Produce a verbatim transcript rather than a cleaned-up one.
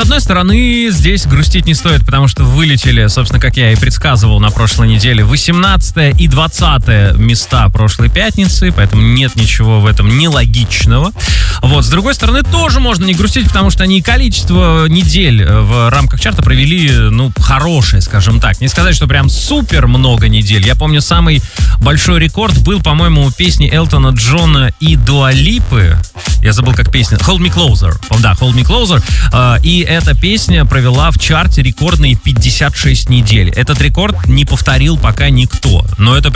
одной стороны, здесь грустить не стоит, потому что вылетели, собственно, как я и предсказывал на прошлой неделе, восемнадцатое и двадцатое места прошлой пятницы, поэтому нет ничего в этом нелогичного. Вот, с другой стороны, тоже можно не грустить, потому что они количество недель в рамках чарта провели, ну, хорошее, скажем так. Не сказать, что прям супер много недель. Я помню, самый большой рекорд был, по-моему, у песни Элтона Джона и Дуа Липы. Я забыл, как песня. Hold Me Closer. Да, Hold Me Closer. И эта песня провела в чарте рекордные пятьдесят шесть недель. Этот рекорд не повторил пока никто. Но это